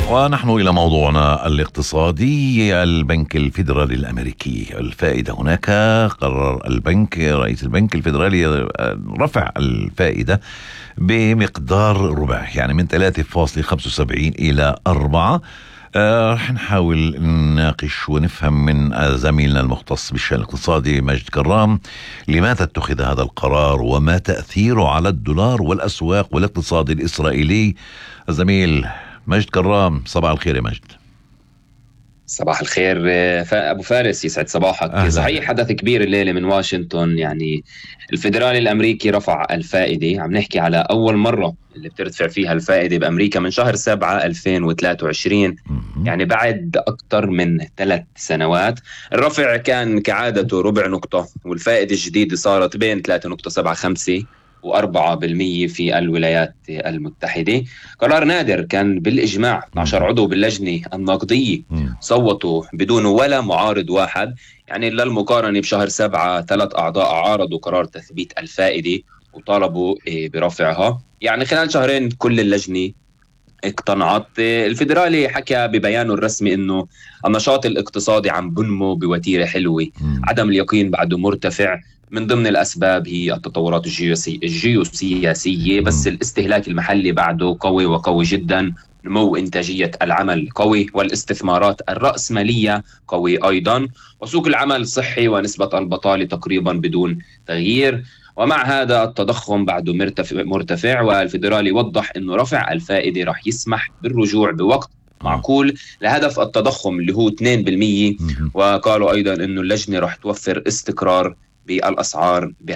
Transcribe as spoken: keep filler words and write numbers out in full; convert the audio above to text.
ونحن إلى موضوعنا الاقتصادي. البنك الفيدرالي الأمريكي، الفائدة هناك. قرر البنك رئيس البنك الفيدرالي رفع الفائدة بمقدار ربع، يعني من ثلاثة فاصلة خمسة وسبعين إلى أربعة. آه، رح نحاول نناقش ونفهم من زميلنا المختص بالشأن الاقتصادي مجد كرام لماذا اتخذ هذا القرار وما تأثيره على الدولار والأسواق والاقتصاد الإسرائيلي. الزميل مجد كرام، صباح الخير يا مجد. صباح الخير أبو فارس، يسعد صباحك. أهلا. صحيح، حدث كبير الليلة من واشنطن. يعني الفيدرالي الأمريكي رفع الفائدة. عم نحكي على أول مرة اللي بترتفع فيها الفائدة بأمريكا من شهر سبعة ألفين وثلاثة وعشرين، يعني بعد أكثر من ثلاث سنوات. الرفع كان كعادته ربع نقطة، والفائدة الجديدة صارت بين ثلاثة فاصلة سبعة خمسة وأربعة بالمية في الولايات المتحدة. قرار نادر، كان بالإجماع اثني عشر عضو باللجنة النقدية صوتوا بدون ولا معارض واحد. يعني للمقارنة بشهر سبعة ثلاث أعضاء عارضوا قرار تثبيت الفائدة وطالبوا برفعها. يعني خلال شهرين كل اللجنة اقتنعت. الفيدرالي حكى ببيانه الرسمي انه النشاط الاقتصادي عم بنمو بوتيرة حلوة، عدم اليقين بعده مرتفع. من ضمن الأسباب هي التطورات الجيوسياسية، بس الاستهلاك المحلي بعده قوي وقوي جدا، نمو إنتاجية العمل قوي، والاستثمارات الرأسمالية قوي أيضا، وسوق العمل صحي، ونسبة البطالة تقريبا بدون تغيير. ومع هذا التضخم بعده مرتفع, مرتفع والفيدرالي وضح أنه رفع الفائدة رح يسمح بالرجوع بوقت معقول لهدف التضخم اللي هو اثنين بالمية. وقالوا أيضا أنه اللجنة رح توفر استقرار بالأسعار